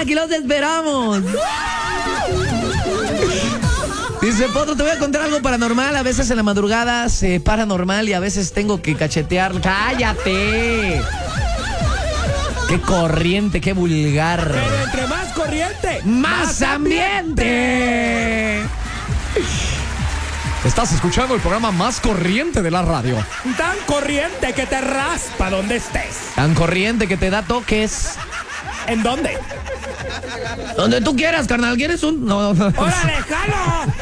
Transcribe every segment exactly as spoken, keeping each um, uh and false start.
aquí los esperamos. Dice Potro, te voy a contar algo paranormal. A veces en la madrugada se para normal y a veces tengo que cachetear. ¡Cállate! ¡Qué corriente, qué vulgar! Pero entre más corriente, ¡más, más ambiente! ambiente. Estás escuchando el programa más corriente de la radio. Tan corriente que te raspa donde estés. Tan corriente que te da toques. ¿En dónde? Donde tú quieras, carnal. ¿Quieres un...? No. ¡Órale, jalo!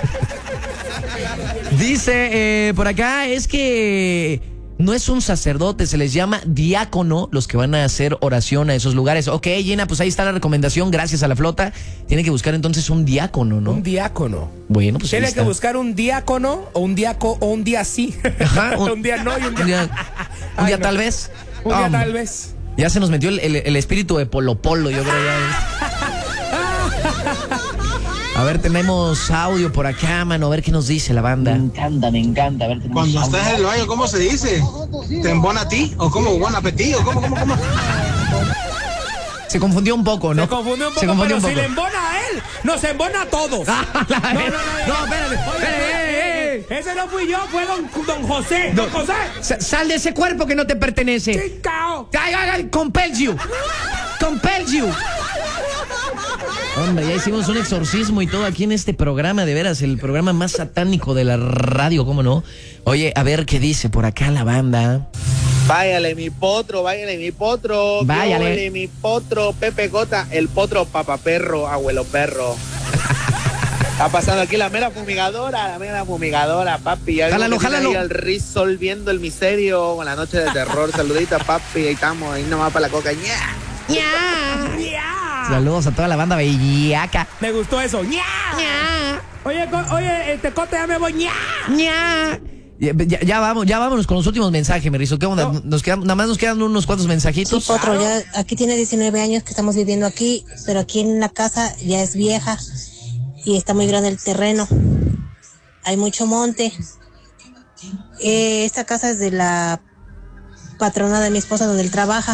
Dice eh, por acá, es que no es un sacerdote, se les llama diácono los que van a hacer oración a esos lugares. Ok, Gina, pues ahí está la recomendación, gracias a la flota. Tiene que buscar entonces un diácono, ¿no? Un diácono. Bueno, pues Tiene que buscar un diácono o un diaco o un día sí. Ajá, un, un día no y un día... Un día, un Ay, día no. tal vez. Un día Um, tal vez. Ya se nos metió el, el, el espíritu de Polo Polo, yo creo ya. A ver, tenemos audio por acá, mano, a ver qué nos dice la banda. Me encanta, me encanta. A ver, Cuando estás en el baño, ¿cómo se dice? ¿Te embona a ti? ¿O cómo? ¿Buen apetito? ¿Cómo, cómo, cómo? Se confundió un poco, ¿no? Se confundió un poco, se confundió pero un poco. si le embona a él, nos embona a todos. Ah, la no, no, no, no, espérate. Oye, Espérate, eh, eh. ese no fui yo, fue don, don José. Don José. Sal de ese cuerpo que no te pertenece. Chicao. Ay, ay, ay, compels you. Compels you. Hombre, ya hicimos un exorcismo y todo aquí en este programa, de veras, el programa más satánico de la radio, ¿cómo no? Oye, a ver qué dice por acá la banda. Váyale mi potro, váyale mi potro. Váyale. Váyale mi potro, Pepe Gota, el potro papaperro, abuelo perro. Está pasando aquí la mera fumigadora, la mera fumigadora, papi. Ya Jálalo, vimos que jálalo. tiene ahí el resolviendo el misterio con la noche de terror. Saludita, papi, ahí estamos, ahí nomás para la coca. ¡Ña! ¡Ña! ¡Ña! Saludos a toda la banda bellaca. Me gustó eso. ¡Ña! ¡Ña! Oye, co- oye, este cote ya me voy. ¡Ña! ¡Ña! Ya, ya, ya vamos, ya vámonos con los últimos mensajes, Merizo. ¿Qué onda? No. Nos quedan, nada más nos quedan unos cuantos mensajitos. Sí, Potro, ya aquí tiene diecinueve años que estamos viviendo aquí, pero aquí en la casa ya es vieja y está muy grande el terreno. Hay mucho monte. Eh, esta casa es de la patrona de mi esposa donde él trabaja,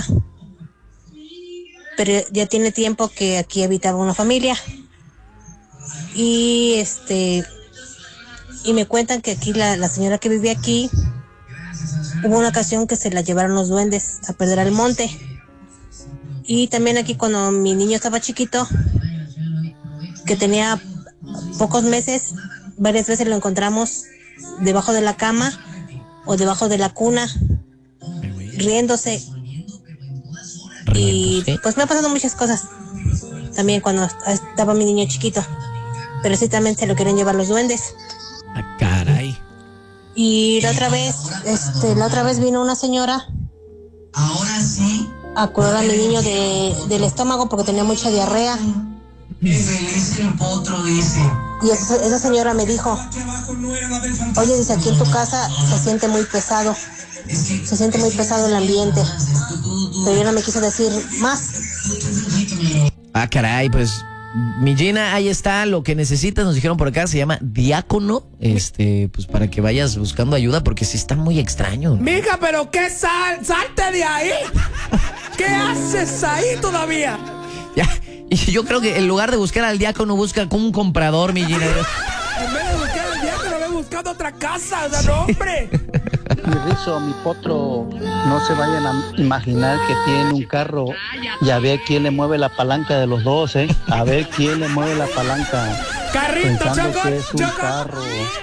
pero ya tiene tiempo que aquí habitaba una familia. Y este y me cuentan que aquí la, la señora que vivía aquí, hubo una ocasión que se la llevaron los duendes a perder al monte. Y también aquí cuando mi niño estaba chiquito, que tenía pocos meses, varias veces lo encontramos debajo de la cama o debajo de la cuna, riéndose. Y pues me ha pasado muchas cosas también cuando estaba mi niño chiquito, pero sí también se lo quieren llevar los duendes. Ah, caray. Y la otra vez, este, la otra vez vino una señora Ahora sí. a curar a mi niño de, del estómago porque tenía mucha diarrea. Es feliz el potro, dice. Y esa, esa señora me dijo, oye, dice, aquí en tu casa se siente muy pesado, se siente muy pesado el ambiente. Pero yo no me quise decir más. Ah, caray, pues mi Gina, ahí está lo que necesitas, nos dijeron por acá, se llama diácono, este, pues para que vayas buscando ayuda porque sí está muy extraño. Mija, pero qué sal, salte de ahí. ¿Qué haces ahí todavía? Ya, y yo creo que en lugar de buscar al diácono, busca como un comprador, mi Gina. En vez de buscar al diácono, ve buscando otra casa, o sea, no, hombre. Mi Rizo, mi potro, no se vayan a imaginar que tienen un carro y a ver quién le mueve la palanca de los dos, ¿eh? A ver quién le mueve la palanca. Carrito, pensando choco, que es un choco. carro.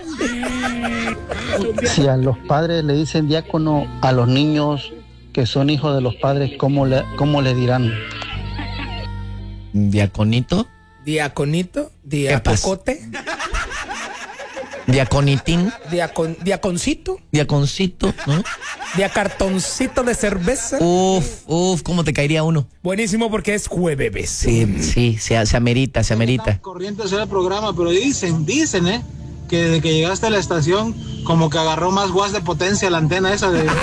Si a los padres le dicen diácono, a los niños que son hijos de los padres, ¿cómo le, cómo le dirán? ¿Diaconito? Diaconito, diacocote, ¿Diaconitín? diacon, diaconcito, ¿Diaconcito? ¿No? diacartoncito de cerveza. Uf, uf, ¿cómo te caería uno? Buenísimo porque es jueves. Sí, sí, se, se amerita, se amerita. Corriente será el programa, pero dicen, dicen, ¿eh? Que desde que llegaste a la estación, como que agarró más guas de potencia la antena esa de...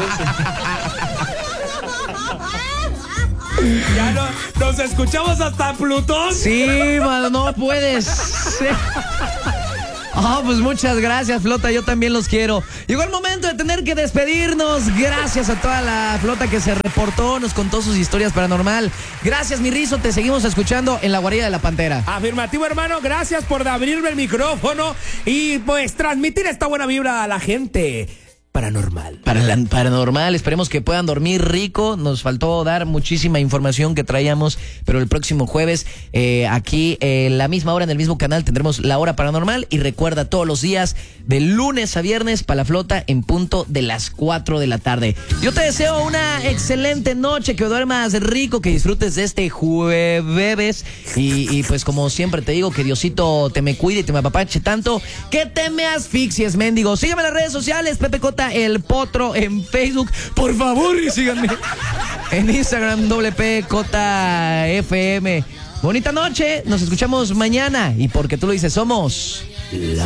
Ya no, nos escuchamos hasta Plutón. Sí, mano, no puedes. Oh, pues muchas gracias, flota, yo también los quiero. Llegó el momento de tener que despedirnos. Gracias a toda la flota que se reportó, nos contó sus historias paranormal. Gracias, mi Rizo, te seguimos escuchando en la guarida de la Pantera. Afirmativo, hermano, gracias por abrirme el micrófono y pues transmitir esta buena vibra a la gente. Paranormal. Para la paranormal, esperemos que puedan dormir rico. Nos faltó dar muchísima información que traíamos, pero el próximo jueves, eh, aquí, en eh, la misma hora, en el mismo canal, tendremos la hora paranormal. Y recuerda, todos los días, de lunes a viernes, para la flota, en punto de las cuatro de la tarde. Yo te deseo una excelente noche, que duermas rico, que disfrutes de este jueves. Y, y pues, como siempre te digo, que Diosito te me cuide y te me apapache tanto, que te me asfixies, mendigo. Sígueme en las redes sociales, Pepe Cota El Potro en Facebook, por favor, y síganme en Instagram, doble P Cota F M. Bonita noche, nos escuchamos mañana y porque tú lo dices, somos la